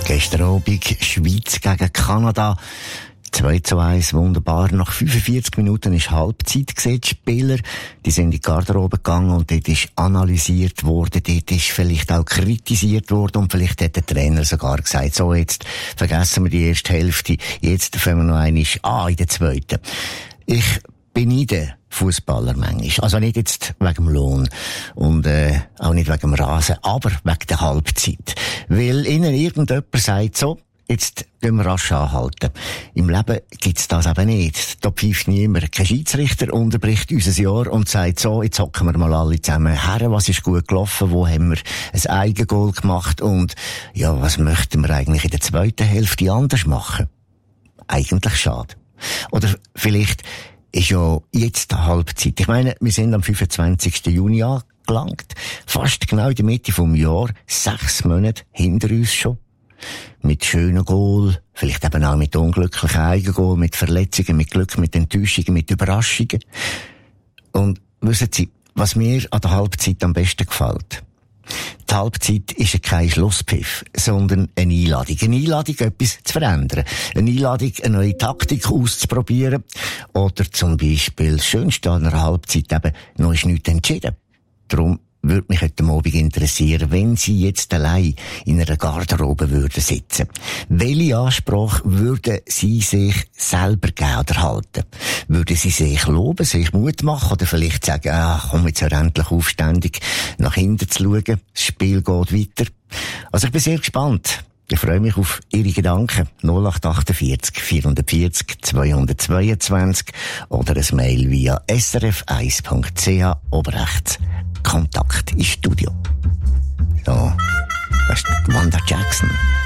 Gestern Abend Schweiz gegen Kanada. 2:1, wunderbar. Nach 45 Minuten ist Halbzeit gesehen. Die Spieler, die sind in die Garderobe gegangen und dort ist analysiert worden. Dort ist vielleicht auch kritisiert worden und vielleicht hat der Trainer sogar gesagt, so, jetzt vergessen wir die erste Hälfte, jetzt fangen wir noch einmal an in der zweiten. Ich beneide Fußballer manchmal. Also nicht jetzt wegen dem Lohn und auch nicht wegen dem Rasen, aber wegen der Halbzeit. Weil ihnen irgendjemand sagt so, jetzt gehen wir rasch anhalten. Im Leben gibt's das eben nicht. Da pfeift niemand. Kein Schiedsrichter unterbricht unser Jahr und sagt so, jetzt hocken wir mal alle zusammen her, was ist gut gelaufen, wo haben wir ein Eigengoal gemacht und ja, was möchten wir eigentlich in der zweiten Hälfte anders machen? Eigentlich schade. Oder vielleicht ist ja jetzt die Halbzeit. Ich meine, wir sind am 25. Juni angelangt. Fast genau in der Mitte vom Jahr. 6 Monate hinter uns schon. Mit schönen Goal, vielleicht eben auch mit unglücklichen Eigengoal, mit Verletzungen, mit Glück, mit Enttäuschungen, mit Überraschungen. Und wissen Sie, was mir an der Halbzeit am besten gefällt? Die Halbzeit ist ja kein Schlusspfiff, sondern eine Einladung. Eine Einladung, etwas zu verändern. Eine Einladung, eine neue Taktik auszuprobieren. Oder zum Beispiel, das Schönste an einer Halbzeit eben, noch ist nichts entschieden. Darum würde mich heute Abend interessieren, wenn Sie jetzt allein in einer Garderobe würden sitzen. Welche Ansprache würden Sie sich selber geben oder halten? Würden Sie sich loben, sich Mut machen oder vielleicht sagen, komm jetzt hör endlich aufständig nach hinten zu schauen, das Spiel geht weiter? Also ich bin sehr gespannt. Ich freue mich auf Ihre Gedanken. 0848 440 222 oder ein Mail via srf1.ch oberrechts. Kontakt ins Studio. So, das ist Wanda Jackson.